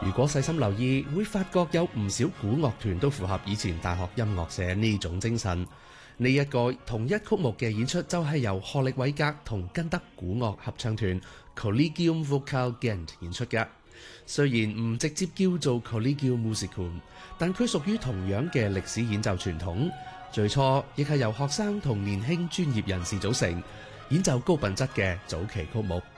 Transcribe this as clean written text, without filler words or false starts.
如果細心留意，會發覺有唔少古樂團都符合以前大學音樂社呢種精神。呢一個同一曲目嘅演出就係由荷力韋格同根德古樂合唱團 Collegium Vocal Gent 演出嘅。雖然唔直接叫做 Collegium Musicum， 但佢屬於同樣嘅歷史演奏傳統。最初亦係由學生同年輕專業人士組成，演奏高品質嘅早期曲目。